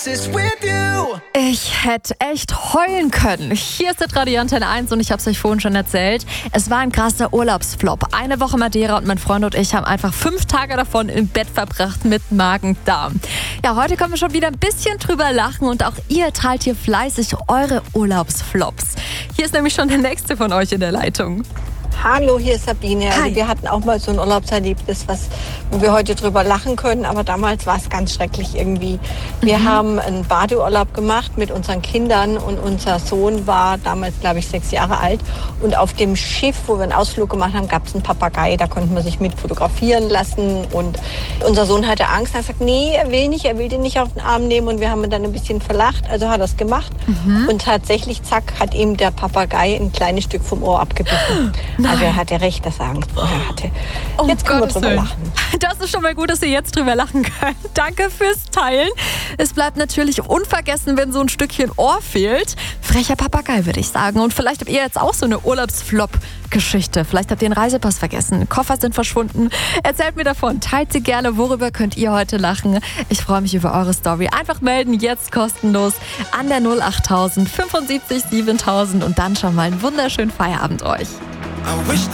oasis with you. Ich hätte echt heulen können. Hier ist der Radio Antenne 1 und ich habe es euch vorhin schon erzählt. Es war ein krasser Urlaubsflop. Eine Woche Madeira und mein Freund und ich haben einfach 5 Tage davon im Bett verbracht mit Magen-Darm. Ja, heute können wir schon wieder ein bisschen drüber lachen und auch ihr teilt hier fleißig eure Urlaubsflops. Hier ist nämlich schon der nächste von euch in der Leitung. Hallo, hier ist Sabine. Hi. Also wir hatten auch mal so ein Urlaubserlebnis, wo wir heute drüber lachen können, aber damals war es ganz schrecklich irgendwie. Wir haben einen Badeurlaub gemacht mit unseren Kindern und unser Sohn war damals, glaube ich, 6 Jahre alt. Und auf dem Schiff, wo wir einen Ausflug gemacht haben, gab es einen Papagei, da konnte man sich mit fotografieren lassen. Und unser Sohn hatte Angst, er hat gesagt, nee, er will nicht, er will den nicht auf den Arm nehmen. Und wir haben ihn dann ein bisschen verlacht, also hat er es gemacht. Und tatsächlich, zack, hat ihm der Papagei ein kleines Stück vom Ohr abgebissen. Also er hatte recht, dass er Angst vorher hatte. Oh, Jetzt können wir Gottes drüber Willen. lachen. Das ist schon mal gut, dass ihr jetzt drüber lachen könnt. Danke fürs Teilen. Es bleibt natürlich unvergessen, wenn so ein Stückchen Ohr fehlt. Frecher Papagei, würde ich sagen. Und vielleicht habt ihr jetzt auch so eine Urlaubsflop-Geschichte. Vielleicht habt ihr einen Reisepass vergessen, Koffer sind verschwunden. Erzählt mir davon, teilt sie gerne. Worüber könnt ihr heute lachen? Ich freue mich über eure Story. Einfach melden, jetzt kostenlos an der 08000 75 7000 und dann schon mal einen wunderschönen Feierabend euch. I wish